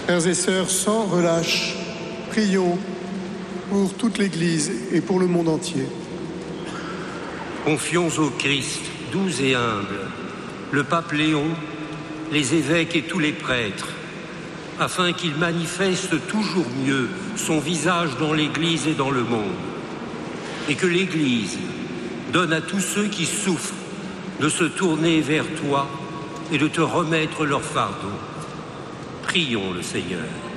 Frères et sœurs, sans relâche, prions pour toute l'Église et pour le monde entier. Confions au Christ, doux et humble, le pape Léon, les évêques et tous les prêtres, afin qu'il manifeste toujours mieux son visage dans l'Église et dans le monde, et que l'Église donne à tous ceux qui souffrent de se tourner vers toi et de te remettre leur fardeau. Prions le Seigneur.